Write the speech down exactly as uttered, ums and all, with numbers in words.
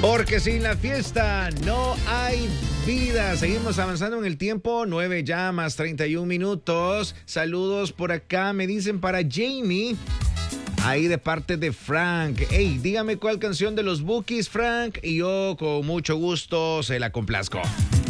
Porque sin la fiesta no hay vida. Seguimos avanzando en el tiempo. nueve ya más treinta y un minutos. Saludos por acá. Me dicen para Jamie. Ahí de parte de Frank. Hey, dígame cuál canción de los Bookies, Frank. Y yo con mucho gusto se la complazco.